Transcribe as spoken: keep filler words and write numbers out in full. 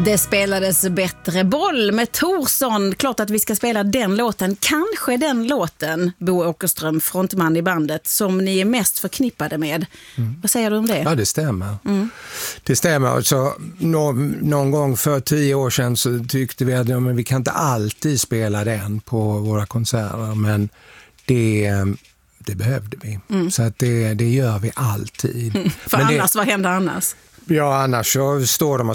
Det spelades bättre boll med Thorsson. Klart att vi ska spela den låten. Kanske den låten, Bo Åkerström, frontman i bandet, som ni är mest förknippade med. Mm. Vad säger du om det? Ja, det stämmer. Mm. Det stämmer. Alltså, någon, någon gång för tio år sedan så tyckte vi att ja, men vi kan inte alltid spela den på våra konserter. Men det... Det behövde vi. Mm. Så att det, det gör vi alltid. Mm. För men annars, det, vad händer annars? Ja, annars så står de